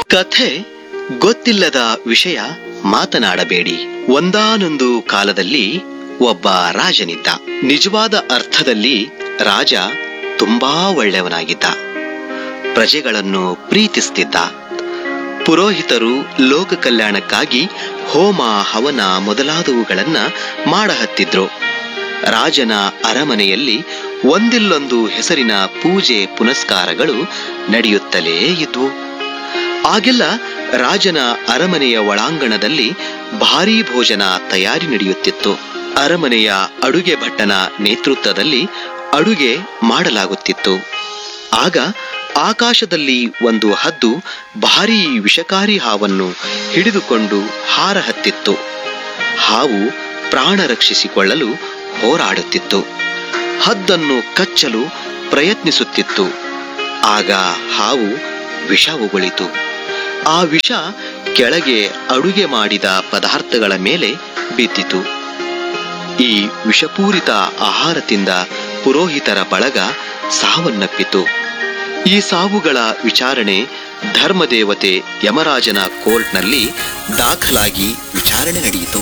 ಕಥೆ ಗೊತ್ತಿಲ್ಲದ ವಿಷಯ ಮಾತನಾಡಬೇಡಿ. ಒಂದಾನೊಂದು ಕಾಲದಲ್ಲಿ ಒಬ್ಬ ರಾಜನಿದ್ದ. ನಿಜವಾದ ಅರ್ಥದಲ್ಲಿ ರಾಜ ತುಂಬಾ ಒಳ್ಳೆಯವನಾಗಿದ್ದ. ಪ್ರಜೆಗಳನ್ನು ಪ್ರೀತಿಸ್ತಿದ್ದ. ಪುರೋಹಿತರು ಲೋಕ ಕಲ್ಯಾಣಕ್ಕಾಗಿ ಹೋಮ ಹವನ ಮೊದಲಾದವುಗಳನ್ನ ಮಾಡಹತ್ತಿದ್ರು. ರಾಜನ ಅರಮನೆಯಲ್ಲಿ ಒಂದಿಲ್ಲೊಂದು ಹೆಸರಿನ ಪೂಜೆ ಪುನಸ್ಕಾರಗಳು ನಡೆಯುತ್ತಲೇ ಇದ್ವು. ಆಗೆಲ್ಲ ರಾಜನ ಅರಮನೆಯ ಒಳಾಂಗಣದಲ್ಲಿ ಭಾರೀ ಭೋಜನ ತಯಾರಿ ನಡೆಯುತ್ತಿತ್ತು. ಅರಮನೆಯ ಅಡುಗೆ ಭಟ್ಟನ ನೇತೃತ್ವದಲ್ಲಿ ಅಡುಗೆ ಮಾಡಲಾಗುತ್ತಿತ್ತು. ಆಗ ಆಕಾಶದಲ್ಲಿ ಒಂದು ಹದ್ದು ಭಾರೀ ವಿಷಕಾರಿ ಹಾವನ್ನು ಹಿಡಿದುಕೊಂಡು ಹಾರಹತ್ತಿತ್ತು. ಹಾವು ಪ್ರಾಣ ರಕ್ಷಿಸಿಕೊಳ್ಳಲು ಹೋರಾಡುತ್ತಿತ್ತು. ಹದ್ದನ್ನು ಕಚ್ಚಲು ಪ್ರಯತ್ನಿಸುತ್ತಿತ್ತು. ಆಗ ಹಾವು ವಿಷ ಉಗುಳಿತು. ಆ ವಿಷ ಕೆಳಗೆ ಅಡುಗೆ ಮಾಡಿದ ಪದಾರ್ಥಗಳ ಮೇಲೆ ಬಿದ್ದಿತು. ಈ ವಿಷಪೂರಿತ ಆಹಾರದಿಂದ ಪುರೋಹಿತರ ಬಳಗ ಸಾವನ್ನಪ್ಪಿತು. ಈ ಸಾವುಗಳ ವಿಚಾರಣೆ ಧರ್ಮದೇವತೆ ಯಮರಾಜನ ಕೋರ್ಟ್ನಲ್ಲಿ ದಾಖಲಾಗಿ ವಿಚಾರಣೆ ನಡೆಯಿತು.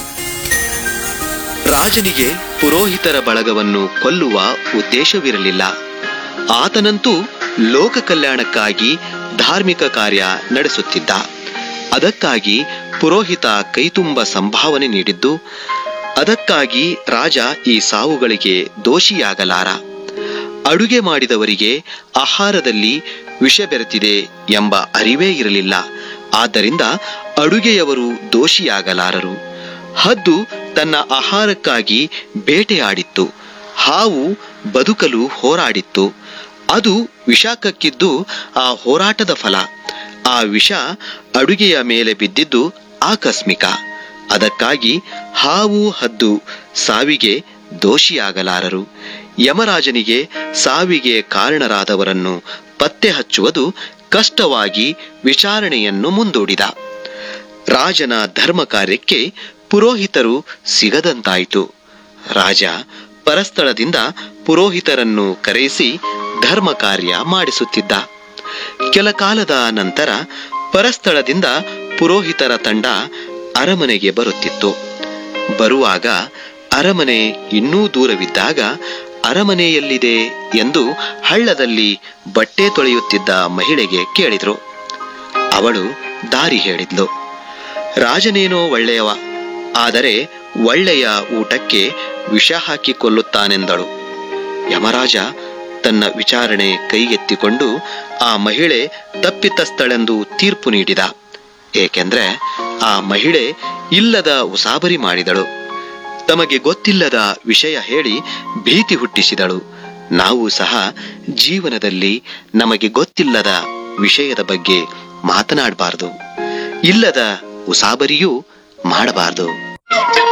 ರಾಜನಿಗೆ ಪುರೋಹಿತರ ಬಳಗವನ್ನು ಕೊಲ್ಲುವ ಉದ್ದೇಶವಿರಲಿಲ್ಲ. ಆತನಂತೂ ಲೋಕ ಕಲ್ಯಾಣಕ್ಕಾಗಿ ಧಾರ್ಮಿಕ ಕಾರ್ಯ ನಡೆಸುತ್ತಿದ್ದ. ಅದಕ್ಕಾಗಿ ಪುರೋಹಿತ ಕೈತುಂಬ ಸಂಭಾವನೆ ನೀಡಿದ್ದು. ಅದಕ್ಕಾಗಿ ರಾಜ ಈ ಸಾವುಗಳಿಗೆ ದೋಷಿಯಾಗಲಾರ. ಅಡುಗೆ ಮಾಡಿದವರಿಗೆ ಆಹಾರದಲ್ಲಿ ವಿಷ ಬೆರೆತಿದೆ ಎಂಬ ಅರಿವೇ ಇರಲಿಲ್ಲ. ಆದ್ದರಿಂದ ಅಡುಗೆಯವರು ದೋಷಿಯಾಗಲಾರರು. ಹದ್ದು ತನ್ನ ಆಹಾರಕ್ಕಾಗಿ ಬೇಟೆಯಾಡಿತ್ತು. ಹಾವು ಬದುಕಲು ಹೋರಾಡಿತ್ತು. ಅದು ವಿಷ ಕಕ್ಕಿದ್ದು ಆ ಹೋರಾಟದ ಫಲ. ಆ ವಿಷ ಅಡುಗೆಯ ಮೇಲೆ ಬಿದ್ದಿದ್ದು ಆಕಸ್ಮಿಕ. ಅದಕ್ಕಾಗಿ ಹಾವು ಹದ್ದು ಸಾವಿಗೆ ದೋಷಿಯಾಗಲಾರರು. ಯಮರಾಜನಿಗೆ ಸಾವಿಗೆ ಕಾರಣರಾದವರನ್ನು ಪತ್ತೆ ಹಚ್ಚುವುದು ಕಷ್ಟವಾಗಿ ವಿಚಾರಣೆಯನ್ನು ಮುಂದೂಡಿದ. ರಾಜನ ಧರ್ಮ ಕಾರ್ಯಕ್ಕೆ ಪುರೋಹಿತರು ಸಿಗದಂತಾಯಿತು. ರಾಜ ಪರಸ್ಥಳದಿಂದ ಪುರೋಹಿತರನ್ನು ಕರೆಯಿಸಿ ಧರ್ಮ ಕಾರ್ಯ ಮಾಡಿಸುತ್ತಿದ್ದ. ಕೆಲ ಕಾಲದ ನಂತರ ಪರಸ್ಥಳದಿಂದ ಪುರೋಹಿತರ ತಂಡ ಅರಮನೆಗೆ ಬರುತ್ತಿತ್ತು. ಬರುವಾಗ ಅರಮನೆ ಇನ್ನೂ ದೂರವಿದ್ದಾಗ ಅರಮನೆಯಲ್ಲಿದೆ ಎಂದು ಹಳ್ಳದಲ್ಲಿ ಬಟ್ಟೆ ತೊಳೆಯುತ್ತಿದ್ದ ಮಹಿಳೆಗೆ ಕೇಳಿದ್ರು. ಅವಳು ದಾರಿ ಹೇಳಿದ್ಲು. ರಾಜನೇನೋ ಒಳ್ಳೆಯವ, ಆದರೆ ಒಳ್ಳೆಯ ಊಟಕ್ಕೆ ವಿಷ ಹಾಕಿ ಕೊಲ್ಲುತ್ತಾನೆಂದಳು. ಯಮರಾಜ ತನ್ನ ವಿಚಾರಣೆ ಕೈಗೆತ್ತಿಕೊಂಡು ಆ ಮಹಿಳೆ ತಪ್ಪಿತಸ್ಥಳೆಂದು ತೀರ್ಪು ನೀಡಿದ. ಏಕೆಂದ್ರೆ ಆ ಮಹಿಳೆ ಇಲ್ಲದ ಉಸಾಬರಿ ಮಾಡಿದಳು. ತಮಗೆ ಗೊತ್ತಿಲ್ಲದ ವಿಷಯ ಹೇಳಿ ಭೀತಿ ಹುಟ್ಟಿಸಿದಳು. ನಾವು ಸಹ ಜೀವನದಲ್ಲಿ ನಮಗೆ ಗೊತ್ತಿಲ್ಲದ ವಿಷಯದ ಬಗ್ಗೆ ಮಾತನಾಡಬಾರದು. ಇಲ್ಲದ ಉಸಾಬರಿಯೂ ಮಾಡಬಾರದು.